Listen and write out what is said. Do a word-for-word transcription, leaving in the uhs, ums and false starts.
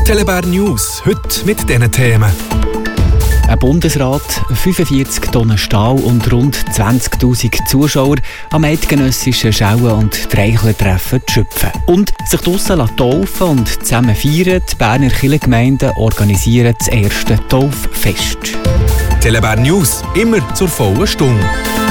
Telebär News, heute mit diesen Themen. Ein Bundesrat, fünfundvierzig Tonnen Stahl und rund zwanzigtausend Zuschauer am eidgenössischen Schauen- und Treichlertreffen Schüpfen. Und sich draussen taufen und zusammen feiern, die Berner Kirchengemeinden organisieren das erste Tauffest. Telebär News, immer zur vollen Stunde.